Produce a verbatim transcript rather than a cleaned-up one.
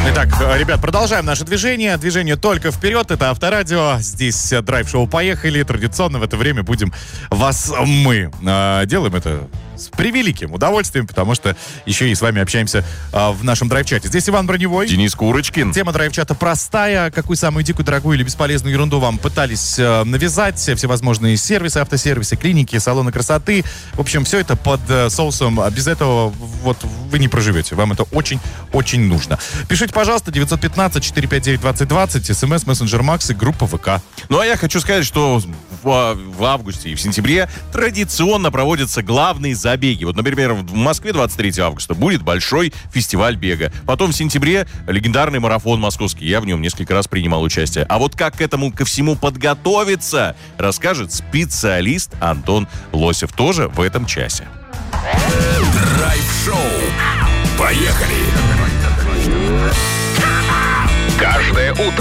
Итак, ребят, продолжаем наше движение. Движение только вперед. Это Авторадио. Здесь драйв-шоу «Поехали». Традиционно в это время будем вас мы. Э, делаем это с превеликим удовольствием, потому что еще и с вами общаемся э, в нашем драйв-чате. Здесь Иван Броневой. Денис Курочкин. Тема драйв-чата простая. Какую самую дикую, дорогую или бесполезную ерунду вам пытались э, навязать? Всевозможные сервисы, автосервисы, клиники, салоны красоты. В общем, все это под э, соусом. Без этого вот вы не проживете. Вам это очень-очень нужно. Пишите, пожалуйста, девять один пять четыре пять девять двадцать двадцать, смс, мессенджер Макс и группа ВК. Ну, а я хочу сказать, что в, в августе и в сентябре традиционно проводятся главные забеги. Вот, например, в Москве двадцать третьего августа будет большой фестиваль бега. Потом в сентябре легендарный марафон московский. Я в нем несколько раз принимал участие. А вот как к этому ко всему подготовиться, расскажет специалист Антон Лосев тоже в этом часе. Драйв-шоу. Поехали! Каждое утро